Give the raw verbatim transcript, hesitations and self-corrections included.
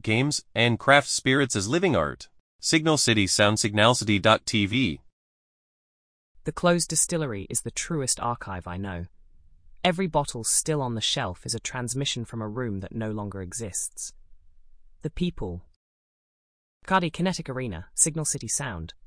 games, and craft spirits as living art. Signal City Sound Signalcity dot T V. The closed distillery is the truest archive I know. Every bottle still on the shelf is a transmission from a room that no longer exists. The people. Arcadi Kinetic Arena, Signal City Sound.